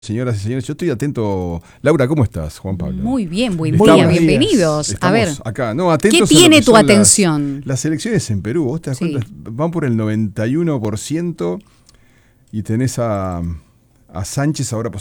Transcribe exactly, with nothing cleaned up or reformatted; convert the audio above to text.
Señoras y señores, yo estoy atento. Laura, ¿cómo estás, Juan Pablo? Muy bien, buen Estamos día, ahí, bienvenidos. estamos A ver, acá. No, atentos ¿qué a lo tiene que tu son atención? Las, las elecciones en Perú, vos te das Sí. cuenta, van por el noventa y uno por ciento y tenés a, a Sánchez ahora